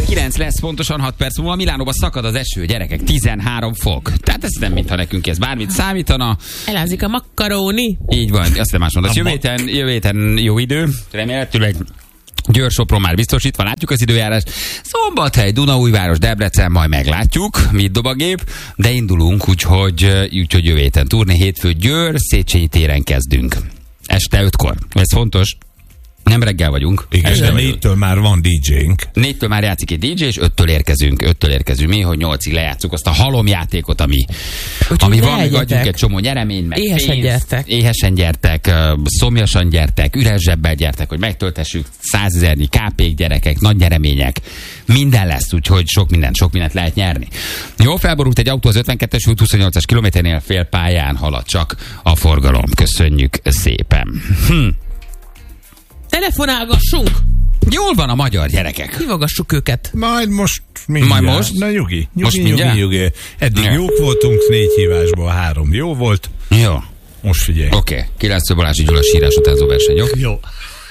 9 lesz, pontosan 6 perc múlva. Milánóba szakad az eső, gyerekek, 13 fok. Tehát ez nem mintha nekünk ez bármit számítana. Elázik a makaróni. Így van, azt nem más mondasz. Jövő héten jó idő, remélhetőleg. Győr, Sopron már biztosítva, látjuk az időjárást. Szombathely, Dunaújváros, Debrecen, majd meglátjuk, mit dob a gép, de indulunk, úgyhogy jövő héten turné, hétfő Győr, Széchenyi téren kezdünk. Este 5-kor. Ez fontos. Nem reggel vagyunk. Igen, de 4-től már van DJ-nk. 4-től már játszik egy DJ, és 5-től érkezünk mi, hogy 8-ig lejátszuk azt a halomjátékot, ami van, még adjunk egy csomó nyereményt, meg éhesen gyertek, szomjasan gyertek, üres zsebbel gyertek, hogy megtöltessük 100 000 KP-k, gyerekek, nagy nyeremények. Minden lesz, úgyhogy sok mindent lehet nyerni. Jó, felborult egy autó az 52-es út 28-as kilométernél, fél pályán halad csak a forgalom. Köszönjük szépen. Telefonálgassunk! Jól van a magyar, gyerekek. Hívogassuk őket. Majd most mindjárt. Majd most? Na nyugi. Mindjárt? Eddig jók voltunk, 4 hívásból 3 jó volt. Jó. Most figyelj. Oké. 9 Balázsi Gyula sírás utánzó verseny, jó? Jó.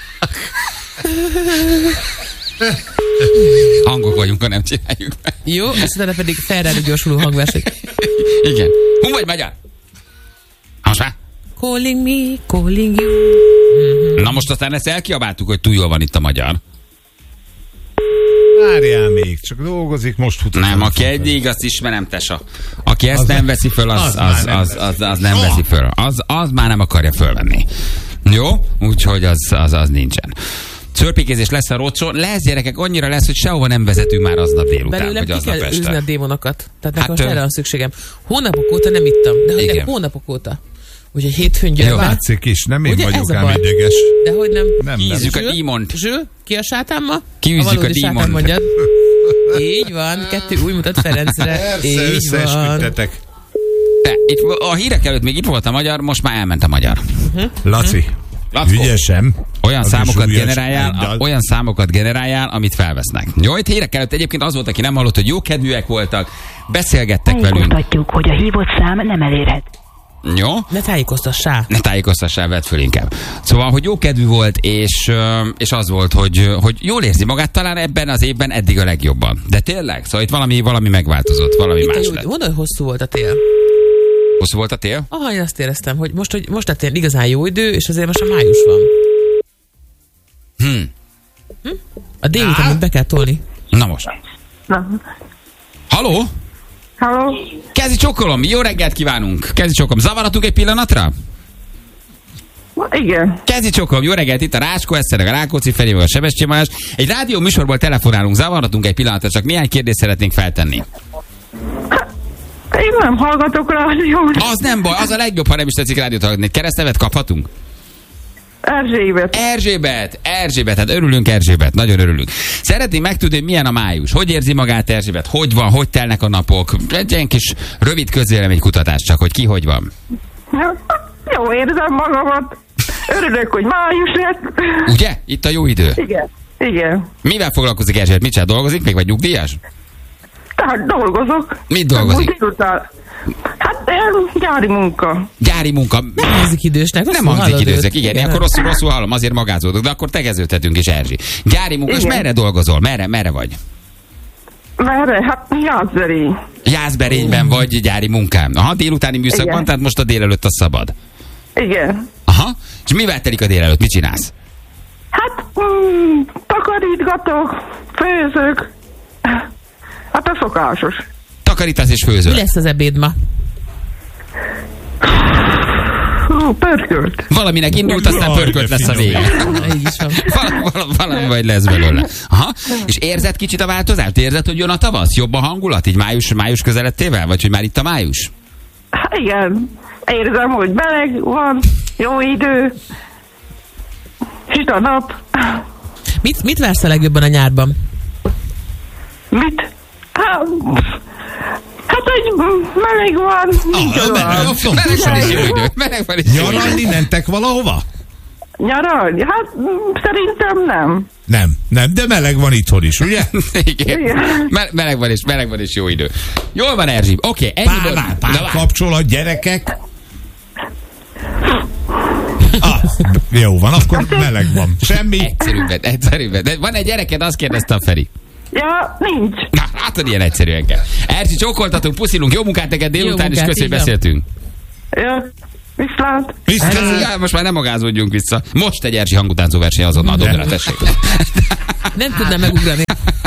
Hangok vagyunk, ha nem csináljuk meg. Jó, ezt utána pedig Ferrari gyorsuló hangverseny. Igen. Hú vagy magyar? Most már? Calling me, calling you. Na most aztán ezt elkiabáltuk, hogy túl jól van itt a magyar. Várjál még, csak dolgozik, most futott. Nem, aki eddig, azt ismerem, tesa. Aki ezt nem veszi föl, az nem veszi föl. Az már nem akarja fölvenni. Jó? Úgyhogy az nincsen. Szörpékézés lesz a roadshowon. Lesz, gyerekek, annyira lesz, hogy sehova nem vezetünk már aznap délután. Belőlem vagy ki kell űzni a démonokat. Tehát nekem most erre van szűségem. Hónapok óta nem ittam, de hónapok óta. Úgyhogy hétfőn gyere. Látszik is, nem én vagyok ám ideges. De hogy nem. Kiűzzük a dímont. Zső, ki a sátán ma? Kiűzzük a dímont. Így van, 2 új mutat Ferencre. Így van. Itt a hírek előtt még itt volt a magyar, most már elment a magyar. Laci, ügyesem. Olyan számokat generáljál, amit felvesznek. Jó, itt hírek előtt egyébként az volt, aki nem hallott, hogy jókedvűek voltak, beszélgettek velünk. Tájékoztatjuk, hogy a hívott szám nem elérhet. Jó? Ne tájékoztassál, vedd föl inkább. Szóval, hogy jó kedvű volt, és az volt, hogy jól érzi magát talán ebben az évben eddig a legjobban. De tényleg? Szóval itt valami megváltozott, valami itt más lett. Mondd, hogy hosszú volt a tél. Hosszú volt a tél? Aha, én azt éreztem, hogy most lett igazán jó idő, és azért most a május van. A délután be kell tolni. Na most. Halló? Halló? Kezi csokolom, jó reggelt kívánunk. Kezi csokolom, zavaratunk egy pillanatra? Igen. Kezi csokolom, jó reggelt, itt a Ráskó Eszterek, a Rákóczi Feri, a Sebestyén Balázs. Egy rádió műsorból telefonálunk, zavaratunk egy pillanatra, csak néhány kérdést szeretnénk feltenni. Én nem hallgatok rádiót. Az nem baj, az a legjobb, ha nem is tetszik rádiót hallgatni. Keresztnevet kaphatunk? Erzsébet, hát örülünk Erzsébet, nagyon örülünk. Szeretném megtudni, hogy milyen a május. Hogy érzi magát Erzsébet? Hogy van, hogy telnek a napok? Egy ilyen kis rövid közvéleménykutatás csak, hogy ki hogy van. Jó érzem magamat. Örülök, hogy május lett. Ugye? Itt a jó idő. Igen. Mivel foglalkozik Erzsébet? Mit csinál? Dolgozik még, vagy nyugdíjas? Tehát dolgozok. Mit dolgozik? Hát gyári munka. Gyári munka. Nem hangzik idősnek. Nem hangzik idősnek, igen. Akkor rosszul hallom, azért magázódok, de akkor tegeződhetünk is, Erzsi. Gyári munka, és merre dolgozol? Merre vagy? Merre? Hát Jászberény. Jászberényben vagy gyári munkám. Aha, délutáni műszakban, igen. Tehát most a délelőtt a szabad. Igen. Aha, és mivel telik a délelőtt? Mit csinálsz? Hát takarítgatok, főzök. Hát a szokásos. Takarítasz és főzöl. Mi lesz az ebéd ma? Pörkölt. Valaminek indult, aztán pörkölt lesz a vége. Így is van. Valami vagy lesz belőle. Aha. És érzed kicsit a változást? Érzed, hogy jön a tavasz? Jobb a hangulat? Így május közelettével? Vagy hogy már itt a május? Igen. Érzem, hogy meleg van, jó idő, süt a nap. Mit vársz a legjobban a nyárban? Mit? Hát, hogy meleg van. Meleg van is. Nyaralni mentek valahova? Nyaralni? Hát szerintem Nem, de meleg van itthon is, ugye? Igen. Meleg van és jó idő. Jól van, Erzsi. Oké. Párkapcsolat, gyerekek. Jó van, akkor meleg van. Semmi. Egyszerűbben. De van egy gyereked, azt kérdezte a Feri. Ja, nincs. Na, látod, ilyen egyszerűen kell. Erzsi, csókoltatunk, puszilunk, jó munkát neked délután, és köszönjük, beszéltünk. Ja, viszlát. Ja, most már nem magázódjunk vissza. Most egy Erzsi hangutánzó verseny azonnal dobd el, tessék. Nem tudnám megugrani.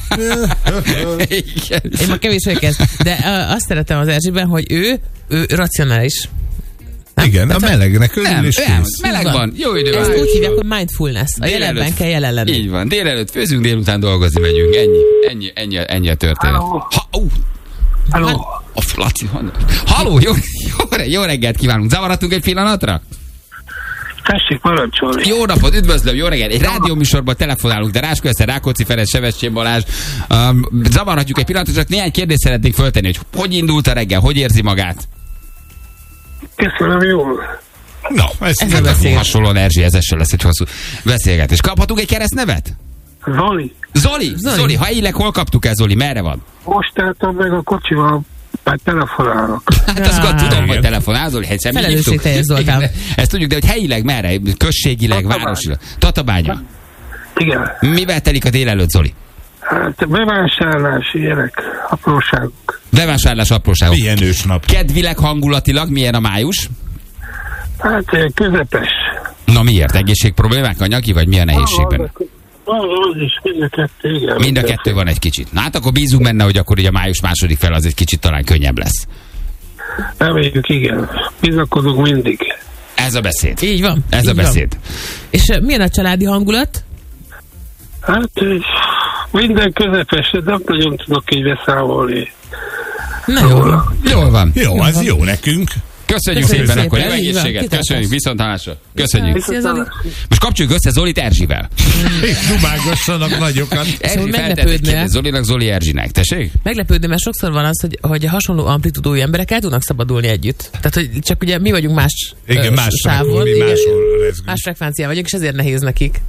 Én már kevés vagyok ez. De azt szeretem az Erzsiben, hogy ő racionális. Igen, a melegnek örül és kész. Meleg van, jó idő van. Ezt úgy hívják, hogy mindfulness. A jelenben kell jelen lenni. Így van, délelőtt főzünk, délután dolgozni megyünk. Ennyi a történet. Halló. Laci, halló, jó reggelt kívánunk. Zavaradtunk egy pillanatra? Tessék parancsolni. Jó napot, üdvözlöm, jó reggelt. Egy rádióműsorban telefonálunk, de Ráskó Rákóczi Ferenc, Sebestyén Balázs. Zavarhatjuk egy pillanatra, csak néhány kérdést szeretnék föltenni, hogy indult a reggel, hogy érzi magát? Köszönöm, jól. Na, ez hasonlóan Erzsi, ez sem lesz egy hosszú beszélgetés. Kaphatunk egy keresztnevet? Zoli, ha illeg, hol kaptuk el, Zoli? Merre van? Most álltam meg a kocsival, már telefonálok. Hát azt tudom, hogy telefonál, Zoli, hiszen mi hívtuk. Ezt tudjuk, de hogy helyileg merre? Községileg, városilag? Tatabánya. Igen. Mivel telik a délelőtt, Zoli? Hát bevásárlás, ilyenek, apróságok. Bevásárlás, apróságok. Milyen ősnap. Kedvileg, hangulatilag milyen a május? Hát közepes. Na miért? Egészségproblémák, anyagi, vagy milyen nehézségben? Az is, mind a kettő, igen. Mind a kettő van egy kicsit. Na hát akkor bízunk benne, hogy akkor ugye a május második fel az egy kicsit talán könnyebb lesz. Reméljük, igen. Bizakodunk mindig. Ez a beszéd. Így van. Ez így a beszéd. Van. És milyen a családi hangulat? Hát minden közepes, de nem nagyon tudok így beszámolni. Na jól van. Jó, az jó nekünk. Köszönjük szépen, akkor jó egészséget. Köszönjük, viszonthálásra. Köszönjük. Most kapcsoljuk össze Zolit Erzsivel. Dumágossanak nagyokat. Erzsi feltetett Zolinak, Zoli Erzsinek. Tessék? Meglepődni, mert sokszor van az, hogy a hasonló amplitudói emberek el tudnak szabadulni együtt. Tehát, hogy csak ugye mi vagyunk más sávon. Más frekvencián vagyunk, és ezért nehéz nekik.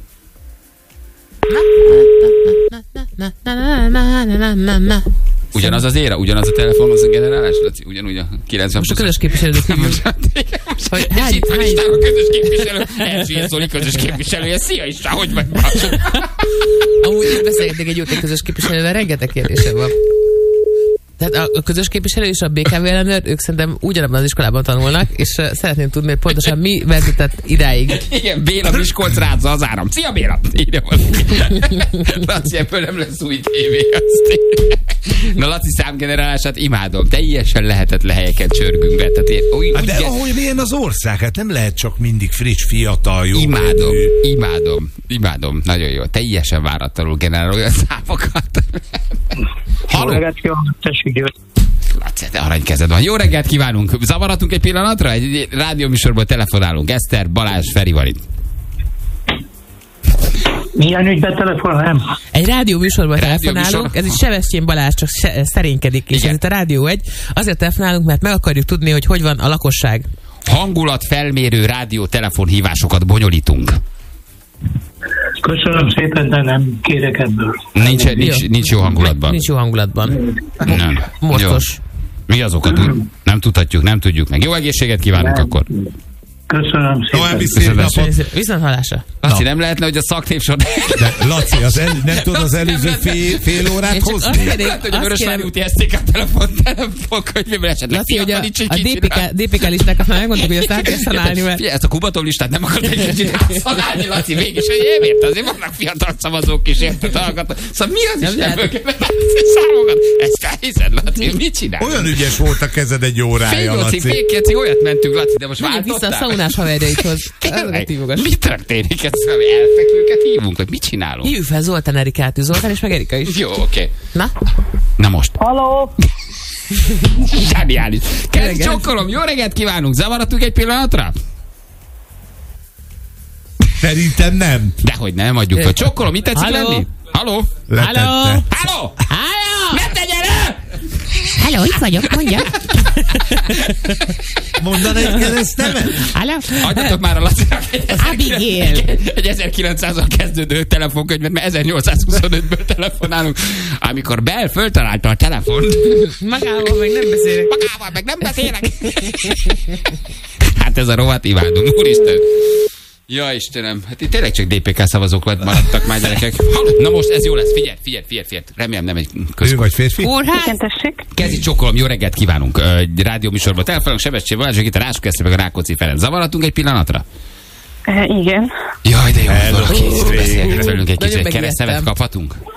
Ugyanaz az éra, ugyanaz a telefon, az a generálás, ugyanúgy a 90. Most a közös képviselőt hívjuk. És itt van István a közös képviselő, Erzsi Zoli közös képviselője. Szia István, hogy vagy? Amúgy beszélgetnék egy jót közös képviselővel, rengeteg kérdésem van. Tehát a közös képviselő és a BKV ellenőr, ők szerintem ugyanabban az iskolában tanulnak, és szeretném tudni, hogy pontosan mi vezetett idáig. Igen, Béla Miskolc rázza az áram. Szia Béla! Írja valaki. Laci, ebből nem lesz új tévé. Na Laci számgenerálását imádom. Teljesen lehetetlen helyeken csörgünk be. Tehát de ahogy milyen az ország, hát nem lehet csak mindig friss, fiatal, jó. Imádom. Nagyon jó. Teljesen váratlanul generál olyan számokat. Halló? Jó reggelt kívánok, tessék, Laci, te aranykezed van. Jó reggelt kívánunk. Zavaratunk egy pillanatra? Egy rádióműsorból telefonálunk. Eszter, Balázs, Feri van itt. Milyen ügyben telefonálom? Egy rádióműsorban telefonálunk. Ez is Sebestyén Balázs, csak szerénykedik. És ez itt a Rádió 1. Azért telefonálunk, mert meg akarjuk tudni, hogy van a lakosság. Hangulatfelmérő rádió-telefonhívásokat bonyolítunk. Köszönöm szépen, de nem kérek ebből. Nincs jó hangulatban. Nincs jó hangulatban. Nem. Mostos. Mi az oka? Nem tudjuk meg. Jó egészséget kívánunk akkor. Köszönöm szépen. Viszont hallásra. Laci, nem lehetne, hogy a szaktépsor... De Laci, nem tudod az előző fél órát hozni? Lehet, hogy a Vörösvári úti SZTK telefonkönyvében esetleg Laci, hogy a DPK listákat már megmondtuk, hogy ezt át kell szanálni, mert... Ezt a Kubatov listát nem akart egy kicsit szanálni, Laci, mégis, hogy évért azért vannak fiatal szavazók is, érted, hallgatnak. Szóval mi az Isten mögött? Számokat. Ezt elhiszed, Laci, mit csinál? Olyan ügyes volt a kezed egy órája, Laci. Fél 9-ig olyat mentünk, Laci, de most váltottál. Unás haverjaithoz. Mi történik? Elfekvőket hívunk, hogy mit csinálunk? Hívjuk fel Zoltán Erikát, Zoltán és meg Erika is. Jó, oké. Na most. Halló! Zseniális. Kezdj, csokkolom, jó reggelt kívánunk. Zavaratunk egy pillanatra? Szerintem nem. Dehogy nem, adjuk fel. Csokkolom, mit tetszik lenni? Halló? Halló? Ne tegyen el! Halló, itt vagyok, mondja. Mondaná egy keresztnevet? Halló? Adjatok már a Lacinak Abigail. Egy 1900-al kezdődő telefonkönyvet, mert 1825-ből telefonálunk. Amikor Bell föltalálta a telefont. Magával meg nem beszélek. Hát ez a rovat imádunk, úristen. Ja, Istenem, hát itt tényleg csak DPK szavazók maradtak már, gyerekek. Na most ez jó lesz, figyelj. Remélem nem egy Ő vagy férfi? Kórház? Kezi csokolom, jó reggelt kívánunk. Rádióműsorban telefonálunk, Sebestyén Balázs, itt a Ráskó meg a Rákóczi Ferenc. Zavarhatunk egy pillanatra? Igen. Jaj, de jó, valaki beszélget velünk egy kicsit. Keresztnevet kaphatunk?